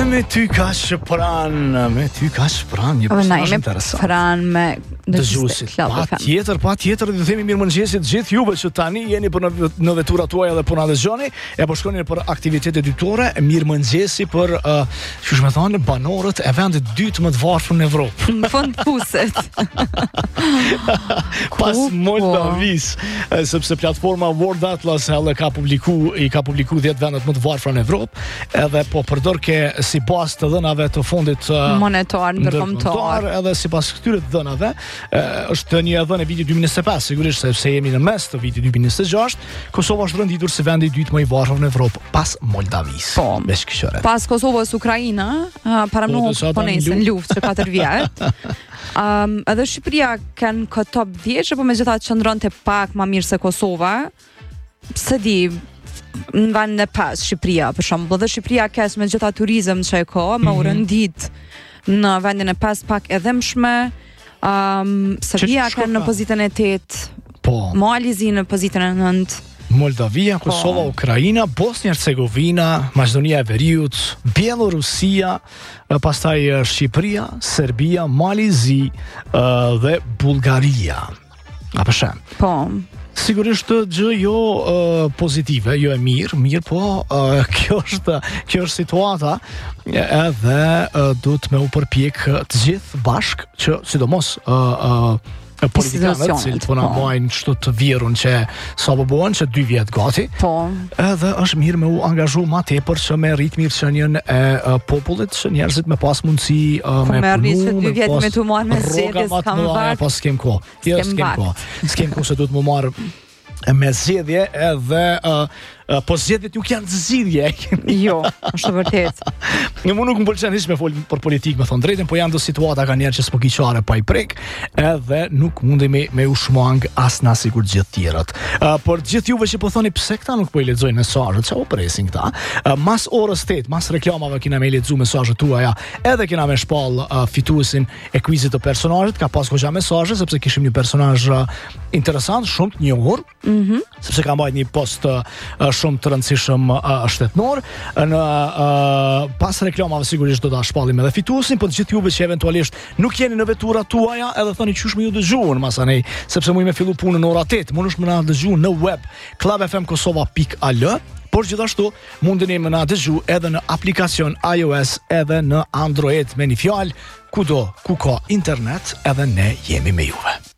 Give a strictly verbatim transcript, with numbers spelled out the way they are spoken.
me ty ka shpran, me ty ka shpran një personazh interesant. Pran me dëgjuesit. Pa tjetër, pa tjetër, dhe themi mirë mëngjesit gjithë juve që tani jeni për në, në veturat tuaja dhe për në dëgjoni, e po shkoni për aktivitete dytore, mirë mëngjesi për, uh, që shme thonë, banorët e vendit dytë më të varfër në Evropë. Në fund puset. Pas Moldavis, sepse platforma World Atlas edhe ka publiku, i ka publiku dhjetë vendet më të varfër në Evropë, edhe po përdor ke si pas të dhënave të fundit uh, monetar, ndërkombëtar, edhe si pas këtyre të dhënave, Uh, është një dhënë e vitit dy mijë e njëzet e pesë, sigurisht sepse jemi në mes të vitit dy mijë e njëzet e gjashtë, Kosova është renditur si vendi i dytë më i varfër në Evropë pas Moldavisë. Po, pas Kosovës Ukraina, uh, para më po nesër luftë që katër vjet. um, edhe Shqipëria kanë këtë top dhjetë, por megjithatë qëndronte pak më mirë se Kosova. Pse di, në vendin e pesë Shqipëria, për shembull, dhe Shqipëria ka megjithatë turizëm që e ka, më u rendit në vendin e pesë pak e dhëmshme. Um, Serbia ka në pozitën e tetë, po. Malizi në pozitën e nëntë, Moldavia, Kosova, po. Ukraina, Bosnia Hercegovina, Maqedonia e Veriut, Bielorusia, pastaj Shqipëria, Serbia, Malizi uh, dhe Bullgaria. A përshem? Po. Sigurisht gjë jo uh, pozitive, jo e mirë, mirë po uh, kjo është kjo është situata edhe uh, duhet me u përpjek të gjithë bashk që sidomos uh, uh, politikanët që po na mojnë çto të virun që sa po bëhen që dy vjet gati. Po. Edhe është mirë me u angazhu më tepër që me rrit mirëqenien e uh, popullit, që njerëzit me pas mundësi uh, me punu, me dy vjet me tu marr me zgjedhjes kam vakt. Po s'kem kohë. Jo s'kem kohë. S'kem kohë se duhet më marr me zgjedhje edhe uh, uh, po zgjedhjet nuk janë zgjidhje. Jo, është vërtet. Një më nuk më pëlqen hiç me fol për politikë, me thon drejtën, po janë do situata ka njerëz që s'po kiqare pa i prek, edhe nuk mundemi me u shmang as na sikur gjithë tjerët. Uh, por gjithë juve që po thoni pse këta nuk po i lexojnë mesazhet, çfarë presin këta? Uh, mas orës tetë, mas reklamave kena me lexuar mesazhet tuaja, edhe kena me shpall uh, fituesin e quizit të personazhit, ka pas goxha mesazhe sepse kishim një personazh uh, interesant, shumë të njohur. Mhm. Sepse ka mbajtur një post uh, shumë të rëndësishëm uh, shtetnor. Në uh, pas reklamave sigurisht do ta shpallim edhe fituesin, por gjithë juve që eventualisht nuk jeni në veturat tuaja, edhe thoni çush më ju dëgjuan masanej, sepse më me fillu punën në ora tetë, mundesh më na dëgjuan në web club f m kosova pikë a l, por gjithashtu mundeni më na dëgju edhe në aplikacion iOS edhe në Android me një fjalë, kudo ku ka internet edhe ne jemi me juve.